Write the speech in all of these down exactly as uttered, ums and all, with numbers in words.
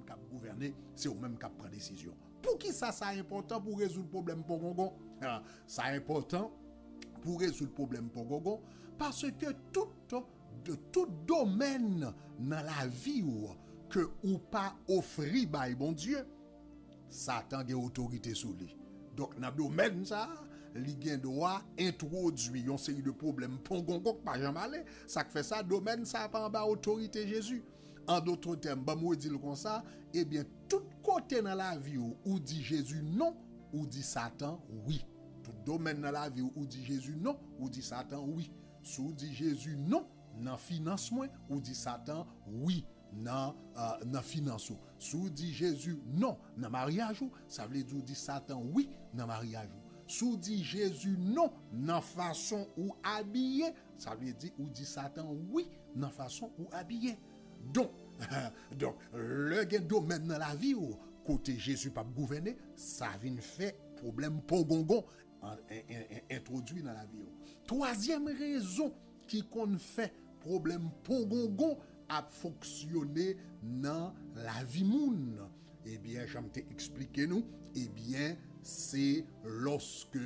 qui gouverner, c'est eux même qui prennent décision. Pour qui ça ça important pour résoudre le problème pour Gongon? Ça est important pour résoudre le problème pour Gongon parce que tout de tout domaine dans la vie ou que ou pas offrir by bon Dieu, Satan a autorité sur lui. Donc dans le domaine ça, li gen droit introduire une série de problèmes pour Gongon pas jamais aller. Ça fait ça domaine ça pas en bas autorité Jésus. En d'autres termes, bah moi dire comme ça, eh bien tout côté dans la vie où, où dit Jésus non, ou dit Satan oui. Tout domaine dans la vie où dit Jésus non, ou dit Satan oui. Sous dit Jésus non, dans financement, ou dit Satan oui. Dans euh, dans finance. Sous dit Jésus non, dans mariage, ça veut dire dit Satan oui, dans mariage. Sous dit Jésus non, dans façon ou habillé, ça veut dire ou dit Satan oui, dans façon ou habillé. Donc, donc le domaine dans la vie où côté Jésus pas gouverner, ça vient faire problème pour gongon introduit dans la vie. Troisième raison qui qu'on fait problème pour gongon à fonctionner dans la vie moun. Eh bien, j'aime t'expliquer nous, eh bien, c'est lorsque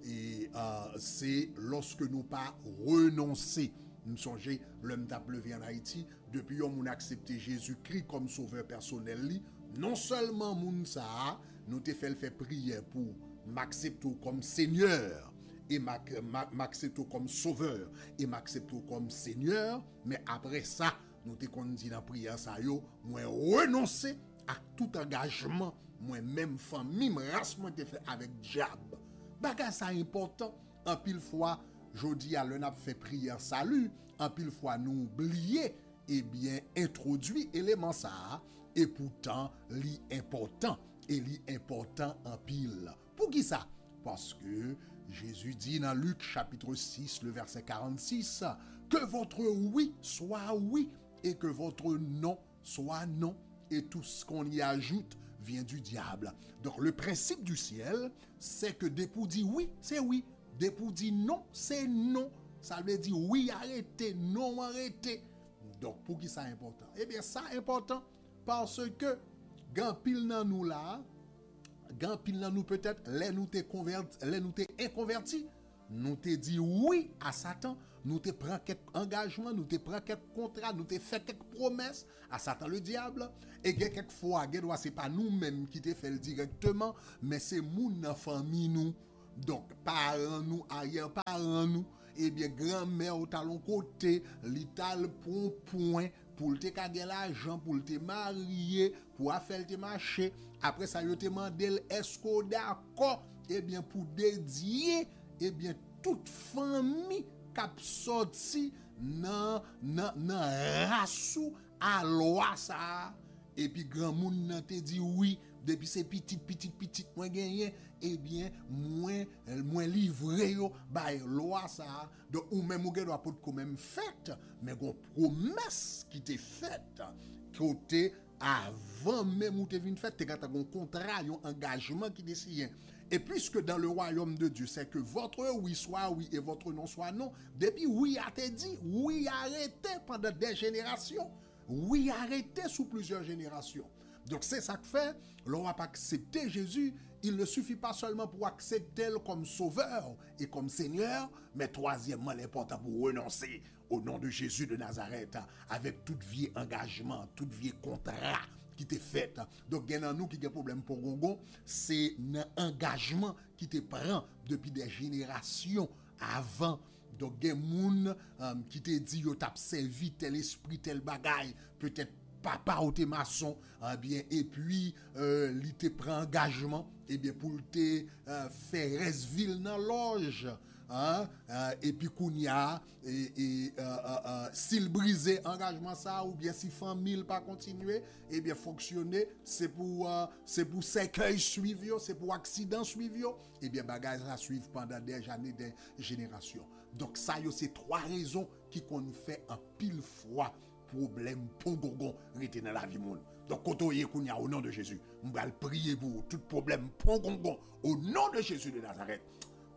et euh, c'est lorsque nous pas renoncer. Nous songez l'homme t'a levé en Haïti depuis on a accepté Jésus-Christ comme sauveur personnel li, non seulement moun ça nous te fait faire prière pour m'accepter comme Seigneur et m'accepter comme sauveur et m'accepter comme Seigneur, mais après ça nous te qu'on dit dans prière ça yo moi renoncer à tout engagement moi même famille race moi te fait avec diable. Bagage ça important en pile fois. Jodi à l'on a fait prière salut, en pile fois nous oublier et bien introduit élément ça et pourtant li important et li important en pile. Pour qui ça? Parce que Jésus dit dans Luc chapitre six le verset quarante-six que votre oui soit oui et que votre non soit non et tout ce qu'on y ajoute vient du diable. Donc le principe du ciel c'est que dès pour dire oui, c'est oui. Dès pour dire non, c'est non. Ça veut dire oui, arrêtez, non, arrêtez. Donc, pour qui ça est important? Eh bien, ça est important parce que, grand pile dans nous là, grand pile dans nous peut-être, les nous t'es converti, les nous t'es inconverti, nous t'es dit oui à Satan, nous t'es pris quelques engagements, nous t'es pris quelques contrats, nous t'es fait quelques promesses à Satan le diable. Et quelques fois, c'est pas nous-mêmes qui t'es fait directement, mais c'est moun dans famille nous. Donc, parents nous, arrière parents nous, eh bien, grand-mère au talon côté, l'ital pour point, pour te gagner l'argent, pour te marier, pour faire te marcher. Après ça, yo te mandel, est-ce qu'on d'accord, eh bien, pour dédier, eh bien, toute famille qui sorti dans, dans, dans rassou à loi ça. Et puis, grand moun nan te dit oui, depuis ces petites, petites, petites, moins gagné, eh bien, moins, moins livré yo, bah, loi ça. Donc, ou même, ou doit pas quand même fait, mais gon promesse qui t'est faite, côté avant même ou t'es venu fait, t'es gata gon contrat, yon engagement qui décide. Et puisque dans le royaume de Dieu, c'est que votre oui soit oui et votre non soit non, depuis oui a te dit, oui arrêtez pendant des générations. Oui, arrêtez sous plusieurs générations. Donc c'est ça que fait, l'on va pas accepter Jésus, il ne suffit pas seulement pour accepter comme sauveur et comme Seigneur, mais troisièmement l'important pour renoncer au nom de Jésus de Nazareth, avec tout vieux engagement, tout vieux contrat qui t'est fait. Donc il y a nous qui a problème pour Gongon, c'est un engagement qui te prend depuis des générations avant. Donc, il y a des gens um, qui te dit yo t'a servi tel esprit, tel bagaille, peut-être papa ou t'es maçon, eh bien, et puis, euh, li te prend engagement, et bien, pour te euh, faire resville dans loge, hein, euh, et puis, kounya, et, et euh, euh, euh, s'il brisait engagement ça, ou bien si famille pas continuer, et bien, fonctionner, c'est pour, euh, c'est pour sécueil suivre, c'est pour accident suivre, et bien, bagage à suivre pendant des années, des générations. Donc, ça, yo, c'est trois raisons qui qu'on fait en pile fois problème pour gogon rete dans la vie monde. Donc quand on y est au nom de Jésus, on va prier pour tout problème pour gogon au nom de Jésus de Nazareth.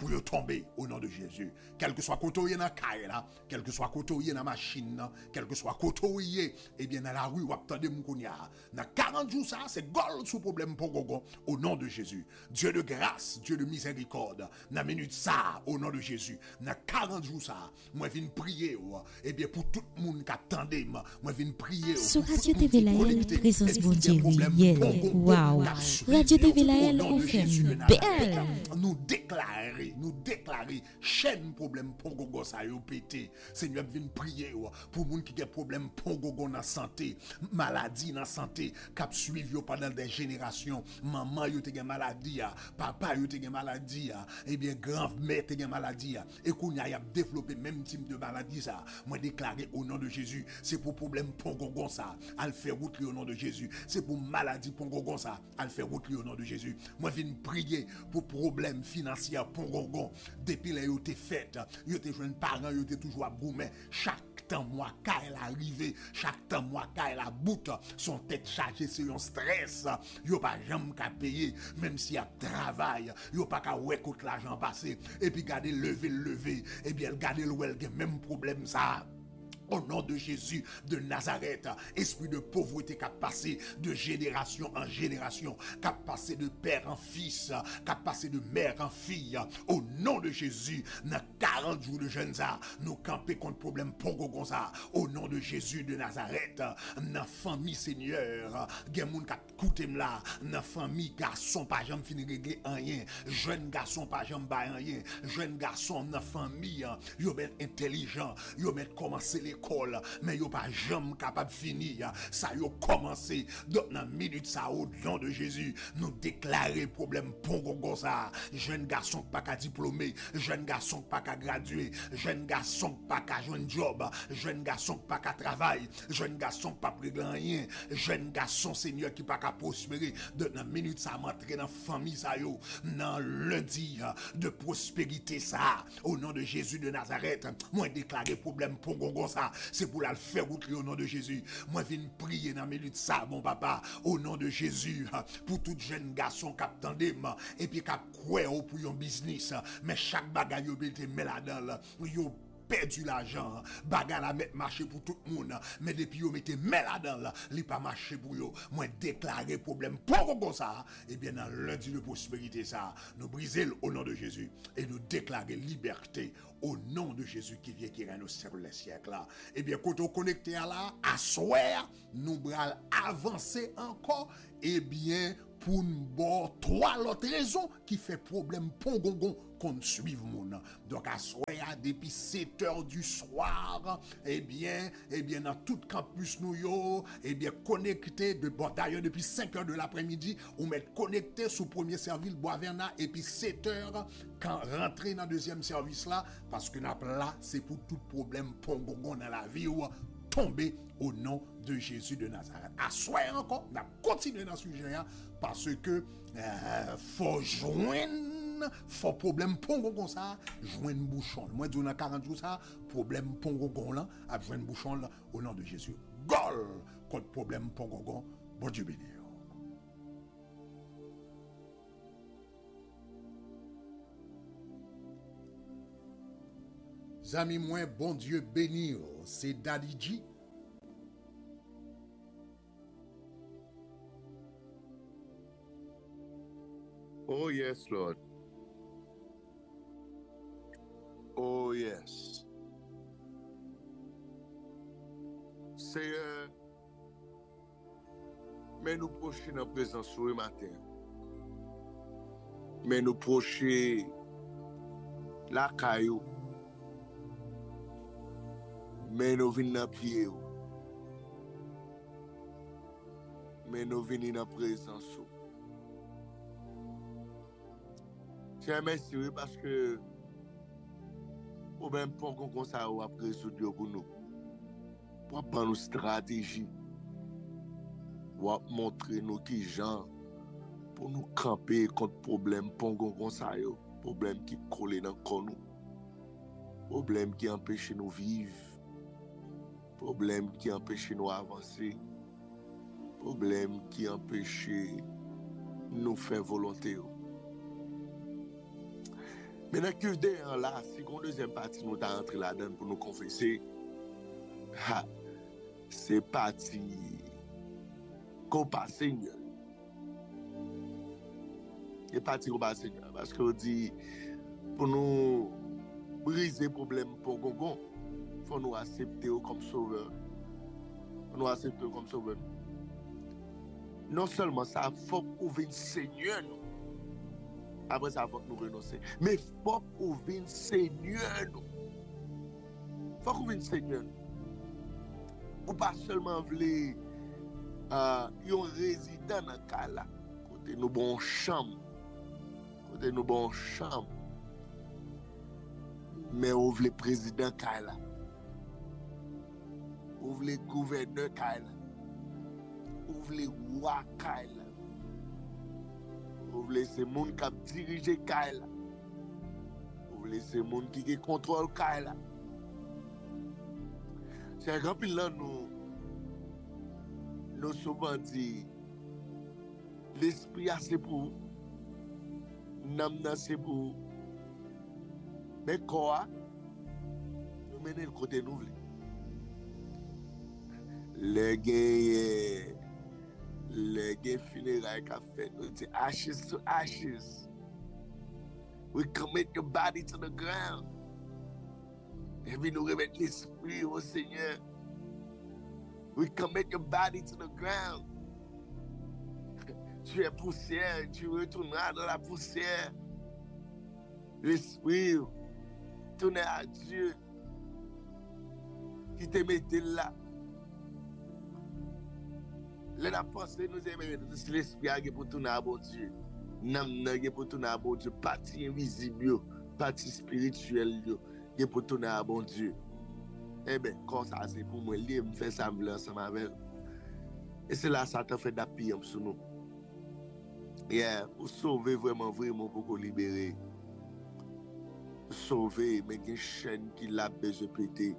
pour yo tomber au nom de Jésus. Quel que soit côté dans caille là, quel que soit côté dans machine là, quel que soit côté et bien dans la rue ou attendez mon kounya. Dans quarante jours ça, c'est gol sous problème pour gogo au nom de Jésus. Dieu de grâce, Dieu de miséricorde. Dans minute ça au nom de Jésus. Dans quarante jours ça, moi viens prier et bien pour tout le monde qui attendait, moi viens prier sur Radio T V Laël, présence bon Dieu réel. Waouh. Radio T V Laël on fait belle. Nous déclarer, nous déclarer chaîne problème pour gogo ça yo pété. Seigneur vient prier pour monde qui a problème pour gogo dans santé, maladie dans santé, cap suivre pendant des générations. Maman yo te gen maladie, papa yo te gen maladie, et bien grand-mère te gen maladie et qu'on y a développé même type de maladie ça. Moi déclarer au nom de Jésus, c'est pour problème pour gogo ça, al faire route au nom de Jésus. C'est pour maladie pour gogo ça, al faire route au nom de Jésus. Moi viens prier pour problème financier pour gogo depuis là yo te fait, yo te jeune parents yo te toujours à broumer chaque temps moi quand elle arrive, chaque temps moi quand elle a bout son tête chargée c'est un stress, yo pas jamais qu'à payer même si y a travail, yo pas qu'à ouais contre l'argent passé et puis garder lever lever et bien garder le well même problème ça. Au nom de Jésus de Nazareth, esprit de pauvreté qui a passé de génération en génération, qui a passé de père en fils, qui a passé de mère en fille. Au nom de Jésus, dans quarante jours de jeûne, nous camper contre problème pongo gonza. Au nom de Jésus de Nazareth, dans famille Seigneur, gen moun qui a coûté là, dans famille garçon pas jamais fini régler rien, jeune garçon pas jamais ba rien, jeune garçon dans famille, yo met intelligent, yo met commencer les mais yo pas jamais capable finir ça yo commencé dans la minute ça au nom de Jésus nous déclarer problème pongo ça jeune garçon pas qu'à diplômé jeune garçon pas qu'à graduer jeune garçon pas qu'à joindre job jeune garçon pas qu'à travail jeune garçon pas régler rien jeune garçon Seigneur qui pas qu'à prospérer dans la minute ça m'entrer dans famille ça yo dans lundi de prospérité ça au nom de Jésus de Nazareth moi déclarer problème pongo ça c'est pour la faire route au nom de Jésus. Moi viens prier dans mes luttes ça mon papa au nom de Jésus pour tout jeune garçon qui attendait et puis qui croit pour un business mais chaque bagaille yo te met là-dedans yo perdu l'argent, bagarre la mettre marché pour tout le monde, mais depuis yo mettez mais là-dedans, li pas marché pour yo, moi déclarer problème pour comme ça, et bien dans lundi de prospérité ça, nous briser au nom de Jésus et nous déclarer liberté au nom de Jésus qui vient qui règne au siècle des siècles là. Et bien quand on connecté à là, à soir, nous bral avancer encore et bien pour nous bon trois autres raisons qui fait problème pour gogon qu'on suive mon. Donc à soir depuis sept heures du soir, et bien et bien dans tout campus nous yo, et bien connecté de bon d'ailleurs depuis cinq heures de l'après-midi, on met connecté sous premier service Boisverna et puis sept heures quand rentrer dans deuxième service là parce que n'a là c'est pour tout problème pour gogon dans la vie ou tomber au nom de Jésus de Nazareth. À soir encore, on a continué dans ce sujet parce que euh, faut joindre, faut problème pongo comme ça, joindre bouchon. Moi dans quarante jours ça, problème pongo gon là, à joindre bouchon là au nom de Jésus. Gol contre problème pongo gon. Bon Dieu béni. Amis moi, bon Dieu béni, c'est Daddy G. Oh yes, Lord. Oh yes. Seigneur, mais nous prochains en présence ce matin. Mais nous prochains la caillou. Mais nous venons dans pied. Mais nous venons dans présence. Je remercie parce que au même point qu'on ça va résoudre pour nous. Pour prendre une stratégie. Pour montrer nous qui gens pour nous camper contre problème pongon comme ça yo, problème qui colle dans corps nous. Problème qui empêche nous vivre. Problème qui empêche nous avancer. Problème qui empêche nous faire volonté. Maintenant que derrière là, si on deuxième partie nous t'a entré là-dedans pour nous confesser, ha, c'est parti qu'on passe Seigneur. C'est parti qu'on passe Seigneur. Parce qu'on dit, pour nous briser le problème pour Gongon, il faut nous accepter comme sauveur. Il faut nous accepter comme sauveur. Non seulement ça, il faut qu'on vienne Seigneur nous. Après ça, il faut que nous renoncer. Mais il faut qu'on vienne Seigneur nous. Il faut qu'on vienne Seigneur nous. Ou pas seulement vouloir euh, yon résident dans le cas là. Côté nous bon chambre. Côté nous bon chambre. Mais on veut le président cas là. On veut le gouverneur cas là. On veut le roi cas là. Vous voulez ces gens qui dirigent Kaila. Vous voulez ces gens qui contrôlent Kaila. C'est un grand pilan nous. Nous souvent dit l'esprit c'est pour l'âme c'est pour. Mais quoi? Nous menons le côté nous. Les gars. Le gars funérailles qu'a fait, nous dit ashes to ashes. We commit your body to the ground. Et puis nous remettre l'esprit au Seigneur. We commit your body to the ground. Tu es poussière, tu retourneras dans la poussière. L'esprit, tourne à Dieu qui te mettait là. La pensée nous aime, c'est l'esprit qui pour tourner à bon Dieu. Nam qui pour tourner à bon Dieu, partie invisible, partie spirituelle, qui pour tourner à bon Dieu. Eh bien, quand ça c'est pour moi, je me fais ça ensemble avec. Et c'est là que Satan fait d'appuyer sur nous. Yeah, pour sauver vraiment, vraiment, pour nous libérer. Sauver, mais il y a une chaîne qui l'a besoin de péter.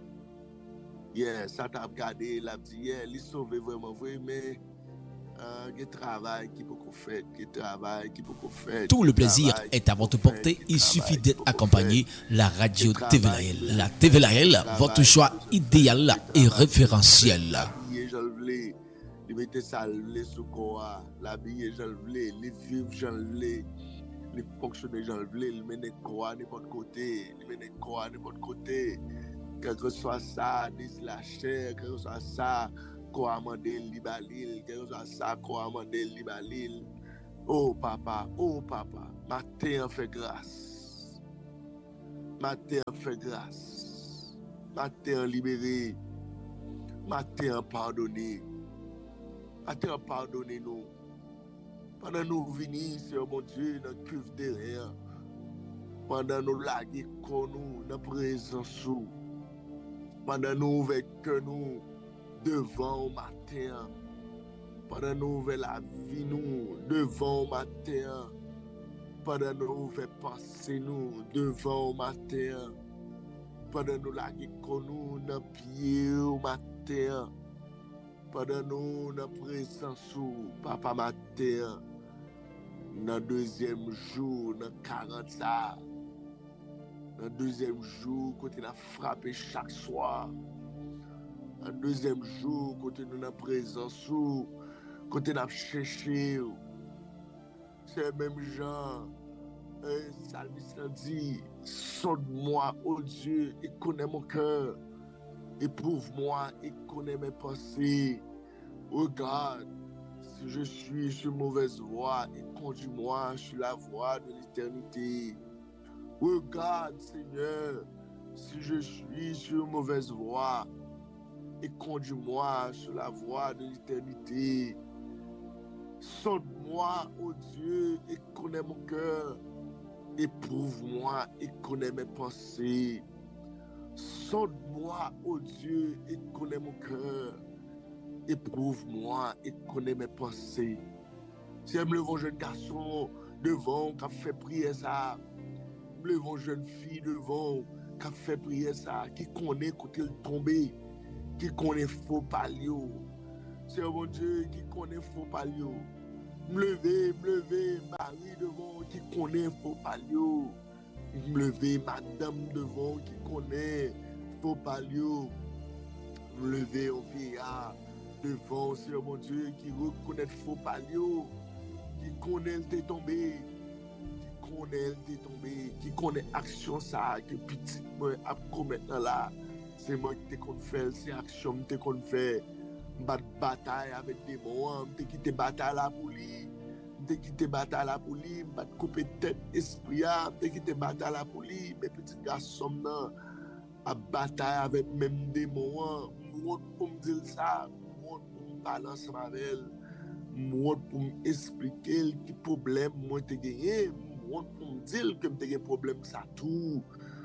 Yeah, ça t'a regardé, il a dit, yeah, il sauve vraiment, vrai, mais il y a travail qui peut qu'on fait, il y a travail qui peut qu'on fait. Tout le plaisir est à votre portée, il suffit d'être accompagné la radio T V L A L. La T V L A L, votre choix idéal et référentiel. L'habiller, je le voulais, il mettait ça sous quoi, l'habiller, je le voulais, les vivre, je le voulais, les fonctionner, je le voulais, il menait quoi n'importe côté, il menait quoi n'importe côté. Quel que soit ça, dis la chair, quel que soit ça, quoi amender libalil, quel que soit ça, quoi amender libalil. Oh papa, oh papa, ma terre fait grâce. Ma terre fait grâce. Ma terre libérée. Ma terre pardonnée. Ma terre pardonnée nous. Pendant nous venir, Seigneur mon Dieu, dans le cuve derrière. Pendant nous laguer con nous, dans la présence nous. Pendant nous avec que nous devant au matin. Pendant nous avec la vie nous devant au matin. Pendant nous avec penser nous devant au matin. Pendant nous la qu'on nous dans pied au matin. Pendant nous dans présence ou papa matin. Dans deuxième jour dans quarante ça. Un deuxième jour, quand on a frappé chaque soir. Un deuxième jour, quand on a présence, quand on a cherché. C'est le même genre. Un salmiste dit, sonde-moi, ô Dieu, et connais mon cœur. Éprouve-moi et connais mes pensées. Regarde, si je suis sur mauvaise voie, et conduis-moi sur la voie de l'éternité. Regarde, Seigneur, si je suis sur une mauvaise voie, et conduis-moi sur la voie de l'éternité. Sonde-moi, ô Dieu, et connais mon cœur. Éprouve-moi et connais mes pensées. Sonde-moi, ô Dieu, et connais mon cœur. Éprouve-moi et connais mes pensées. Si je me lève un jeune garçon devant qui a fait prier ça. Me lève une jeune fille devant qui a fait prier ça, qui connaît quand il tombé, qui connaît faux palio. C'est mon Dieu qui connaît faux palio. Me lever, me lever, Marie devant qui connaît faux palio. me lever madame devant qui connaît faux palio, me lever au vieillard devant Seigneur mon Dieu qui reconnaît faux palio, qui connaît le t'est tombé, qui connaît le t'est tombé, qui connaît action ça que petit moi a commettre là, c'est moi qui t'ai qu'on fait, c'est action que t'ai qu'on fait, battre bataille avec des démons, t'ai quitté bataille là pour lui. Dès qu'il te bataille la pour lui, m'a couper tête esprit, dès qu'il te bataille la pour lui, mes petits garçons là, à bataille avec même démons, moi pour me dire ça, moi pour me parler ensemble avec elle, moi pour m'expliquer qui problème moi te gagné, moi pour me dire que me problème ça tout,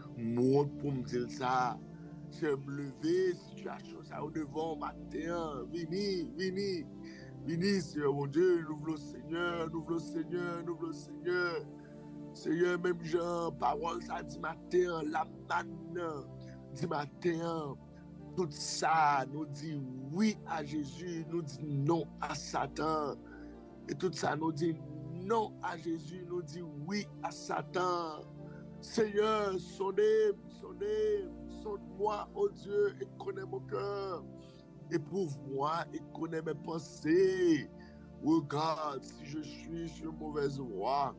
moi pour me dire ça, je me lever, situation ça au devant matin, vini, vini. Vini, Seigneur, mon Dieu, nous voulons Seigneur, nous voulons Seigneur, nous voulons Seigneur. Seigneur, même Jean, parole ça dit matin, la manne, dit matin, tout ça nous dit oui à Jésus, nous dit non à Satan. Et tout ça nous dit non à Jésus, nous dit oui à Satan. Seigneur, sondez, sondez, sonde-moi, oh Dieu, et connais mon cœur. Éprouve-moi et connais mes pensées. Regarde si je suis sur une mauvaise voie.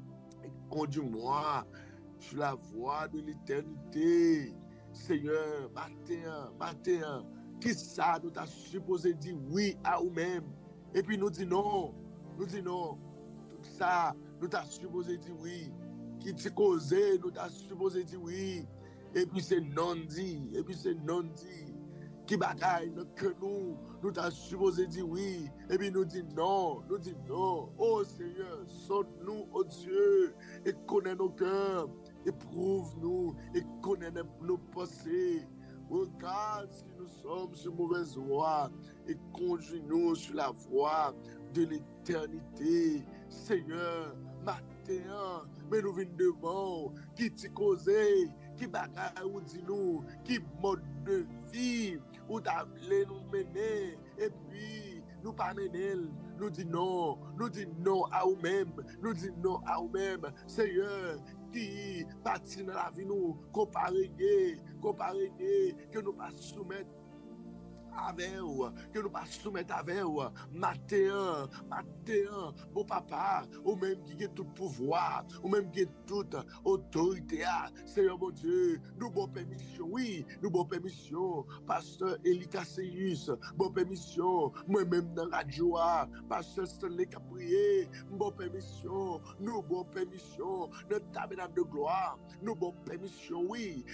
Et conduis-moi sur la voie de l'éternité. Seigneur, matin, matin, qui ça nous t'a supposé dire oui à nous-mêmes. Et puis nous dit non. Nous dit non. Tout ça, nous t'a supposé dire oui. Qui t'y causé, nous t'a supposé dire oui. Et puis c'est non dit. Et puis c'est non dit. Qui bataille que nous, nous t'as supposé dire oui, et puis nous dit non, nous dit non. Oh Seigneur, sonne-nous, oh Dieu, et connais nos cœurs, éprouve-nous, et connais nos pensées. Regarde si nous sommes sur mauvaise voie, et conduis-nous sur la voie de l'éternité. Seigneur, matin, mais nous venons devant, qui t'y causé, qui bagaille ou dit nous, qui mode de vie, ou t'as voulu nous mener, et puis nous pas mener, nous dit non, nous dit non à nous-mêmes, nous dit non à nous-mêmes, Seigneur, qui partit dans la vie nous, comparer, comparer, que nous pas soumettre avec vous, que nous pas soumettre avec vous, matin, matin, bon papa, ou même qui a tout pouvoir, ou même qui a toute autorité, Seigneur mon Dieu, nous bon permission, oui, nous bon permission, pasteur Eli Cassius, bon permission, moi-même dans la radio, pasteur Stanley Caprier, bon permission, nous bon permission, notre tabernacle de gloire, nous bon permission, oui,